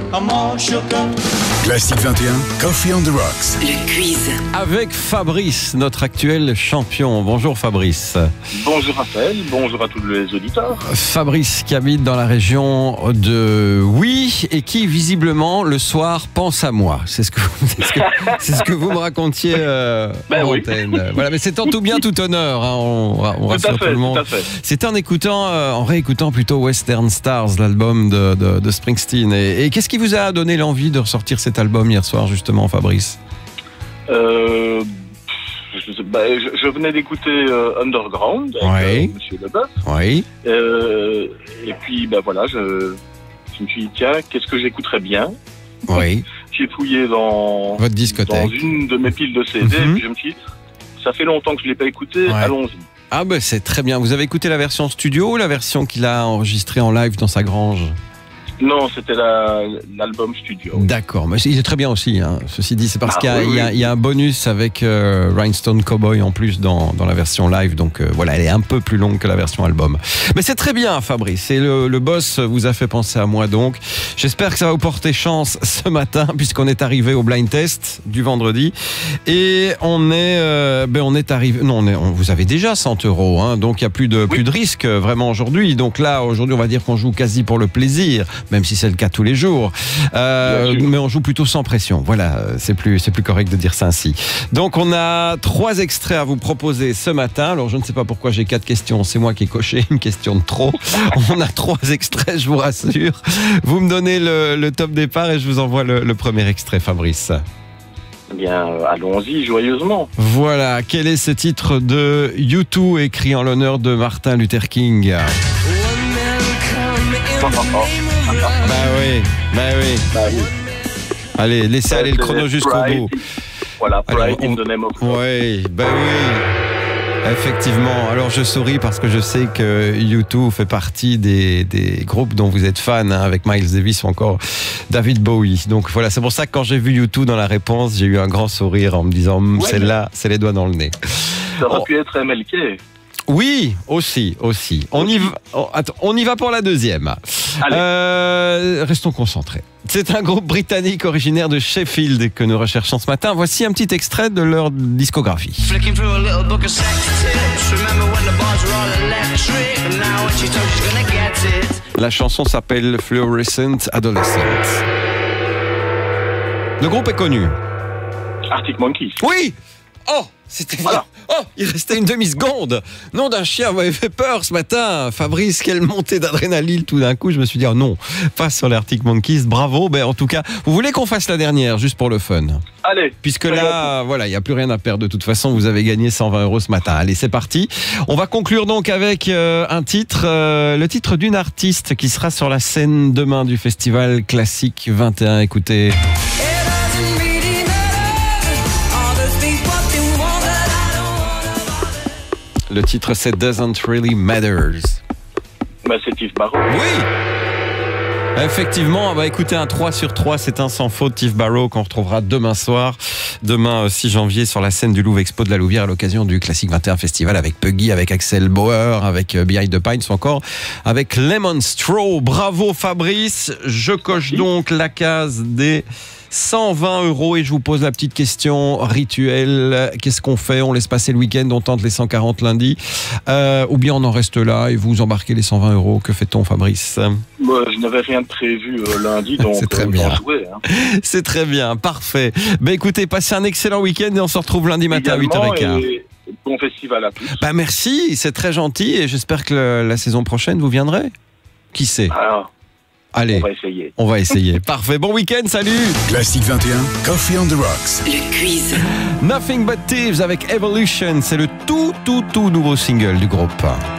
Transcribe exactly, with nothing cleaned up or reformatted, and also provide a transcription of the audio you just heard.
I'm all shook up. Classique vingt et un, Coffee on the Rocks. Le quiz. Avec Fabrice, notre actuel champion. Bonjour Fabrice. Bonjour Raphaël, bonjour à tous les auditeurs. Fabrice qui habite dans la région de Oui et qui visiblement le soir pense à moi. C'est ce que, c'est ce que, c'est ce que vous me racontiez euh, Ben en oui. antenne. Voilà, mais c'est en tout bien tout honneur. Hein, on on Tout rassure à tout fait, le monde. tout à fait. C'était en écoutant, euh, en réécoutant plutôt Western Stars, l'album de, de, de Springsteen. Et, et qu'est-ce qui vous a donné l'envie de ressortir cet album hier soir justement, Fabrice? Euh, je, sais- bah, je, je venais d'écouter euh, Underground avec Ouais. euh, Monsieur Leboeuf. Oui. Euh, et puis bah voilà, je, je me suis dit tiens, qu'est-ce que j'écouterais bien? Oui. J'ai fouillé dans, Votre dans discothèque. une de mes piles de C D, Mhm. et puis je me suis dit, ça fait longtemps que je ne l'ai pas écouté, Ouais. allons-y. Ah ben c'est très bien. Vous avez écouté la version studio ou la version qu'il a enregistrée en live dans sa grange? Non, c'était la- l'album studio. D'accord, mais il est très bien aussi. Hein. Ceci dit, c'est parce Ah, qu'il y a, oui, il y a- oui. il y a un bonus avec euh, Rhinestone Cowboy en plus dans, dans la version live. Donc euh, voilà, elle est un peu plus longue que la version album. Mais c'est très bien, Fabrice. Et le, le boss vous a fait penser à moi donc. J'espère que ça va vous porter chance ce matin puisqu'on est arrivé au blind test du vendredi. Et on est, euh, ben on est arrivé. Non, on est, on- vous avez déjà cent euros. Hein, donc il n'y a plus de, plus de risque euh, vraiment aujourd'hui. Donc là, aujourd'hui, on va dire qu'on joue quasi pour le plaisir, même si c'est le cas tous les jours. Euh, Bien sûr. mais on joue plutôt sans pression. Voilà, c'est plus, c'est plus correct de dire ça ainsi. Donc on a trois extraits à vous proposer ce matin. Alors je ne sais pas pourquoi j'ai quatre questions. C'est moi qui ai coché une question de trop. On a trois extraits, je vous rassure. Vous me donnez le, le top départ et je vous envoie le, le premier extrait, Fabrice. Eh bien, euh, allons-y joyeusement. Voilà, quel est ce titre de U deux écrit en l'honneur de Martin Luther King? Bah oui, bah oui. Bah oui. Allez, laissez aller le C'est chrono jusqu'au Pride. bout. Voilà, Alors, Pride on- in the name of God. Oui, ben oui. Effectivement. Alors je souris parce que je sais que U deux fait partie des, des groupes dont vous êtes fan, hein, avec Miles Davis ou encore David Bowie. Donc voilà, c'est pour ça que quand j'ai vu U deux dans la réponse, j'ai eu un grand sourire en me disant, Hum, Ouais, celle-là, c'est les doigts dans le nez. Ça aurait Oh. pu être M L K. Oui, aussi, aussi. On y va, oh, attends, on y va pour la deuxième. Allez. Euh, restons concentrés. C'est un groupe britannique originaire de Sheffield que nous recherchons ce matin. Voici un petit extrait de leur discographie. Flicking through a little book of sex tips. Remember when the bars were all electric? And now when she told you she's gonna get it. La chanson s'appelle Fluorescent Adolescent. Le groupe est connu. Arctic Monkeys. Oui! Oh! C'était Voilà. Oh! Il restait une demi-seconde! Nom d'un chien, vous m'avez fait peur ce matin! Fabrice, quelle montée d'adrénaline tout d'un coup! Je me suis dit, oh non, pas sur les Arctic Monkeys, bravo! Ben, en tout cas, vous voulez qu'on fasse la dernière, juste pour le fun? Allez. Puisque là, voilà, il n'y a plus rien à perdre de toute façon, vous avez gagné cent vingt euros ce matin. Allez, c'est parti. On va conclure donc avec euh, un titre, euh, le titre d'une artiste qui sera sur la scène demain du festival Classique vingt et un. Écoutez. Le titre, c'est Doesn't Really Matters. Bah, c'est Tiff Barrow. Oui! Effectivement, on va écouter un trois sur trois, c'est un sans faute, Tiff Barrow, qu'on retrouvera demain soir, demain euh, six janvier, sur la scène du Louvre Expo de la Louvière à l'occasion du Classique vingt et un Festival avec Puggy, avec Axel Bauer, avec euh, Behind the Pines ou encore avec Lemon Straw. Bravo Fabrice, je coche donc la case des cent vingt euros et je vous pose la petite question rituelle. Qu'est-ce qu'on fait? On laisse passer le week-end, on tente les cent quarante lundi, euh, ou bien on en reste là et vous embarquez les cent vingt euros? Que fait-on, Fabrice? Moi, je n'avais rien de prévu euh, lundi, donc C'est très euh, bien. j'en jouais, hein. C'est très bien, parfait. Ben écoutez, passez un excellent week-end et on se retrouve lundi matin à huit heures Également, quinze. et bon festival à tous. Bah merci, c'est très gentil et j'espère que le- la saison prochaine vous viendrez. Qui sait? Alors, Allez, on va essayer. on va essayer. Parfait, bon week-end, salut. Classique vingt et un, Coffee on the Rocks. Le quiz. Nothing But Thieves avec Evolution, c'est le tout tout tout nouveau single du groupe.